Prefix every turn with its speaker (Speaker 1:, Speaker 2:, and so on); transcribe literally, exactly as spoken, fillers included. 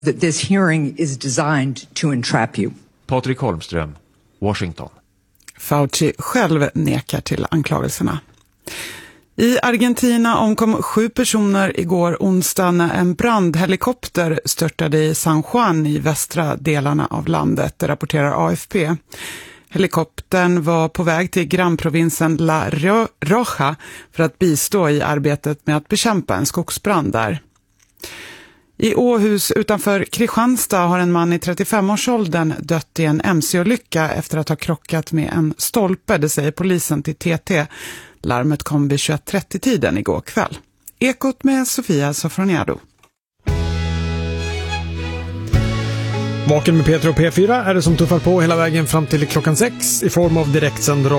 Speaker 1: that this hearing is designed to entrap you.
Speaker 2: Patrik Holmström, Washington.
Speaker 3: Fauci själv nekar till anklagelserna. I Argentina omkom sju personer igår onsdag när en brandhelikopter störtade i San Juan i västra delarna av landet, det rapporterar A F P. Helikoptern var på väg till grannprovinsen La Rioja för att bistå i arbetet med att bekämpa en skogsbrand där. I Åhus utanför Kristianstad har en man i trettiofem-årsåldern dött i en M C-olycka efter att ha krockat med en stolpe, det säger polisen till T T. Larmet kom vid tjugoett trettio-tiden igår kväll. Ekot med Sofia Sofroniado.
Speaker 4: Vaken med Peter och P fyra är det som tuffar på hela vägen fram till klockan sex i form av direktsänd radio.